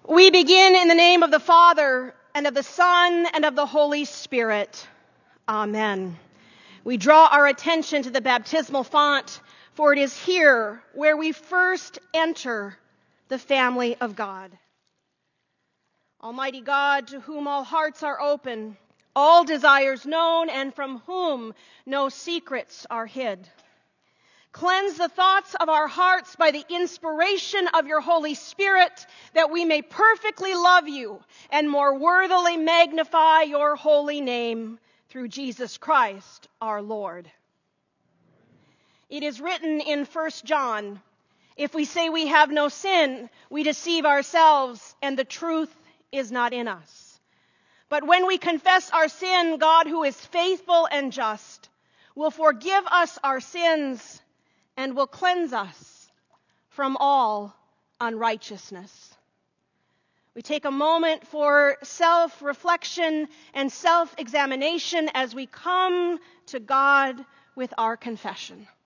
We begin in the name of the Father, and of the Son, and of the Holy Spirit. Amen. We draw our attention to the baptismal font, for it is here where we first enter the family of God. Almighty God, to whom all hearts are open, all desires known, and from whom no secrets are hid. Cleanse the thoughts of our hearts by the inspiration of your Holy Spirit, that we may perfectly love you and more worthily magnify your holy name through Jesus Christ our Lord. It is written in 1 John, if we say we have no sin, we deceive ourselves, and the truth is not in us. But when we confess our sin, God, who is faithful and just, will forgive us our sins and will cleanse us from all unrighteousness. We take a moment for self-reflection and self-examination as we come to God with our confession.